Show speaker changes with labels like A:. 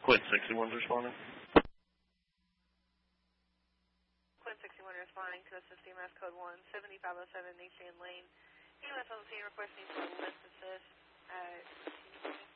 A: Quint 61's responding.
B: Quint 61 responding to assist EMS code 17507 East End Lane. EMS on the scene requesting for lift assist at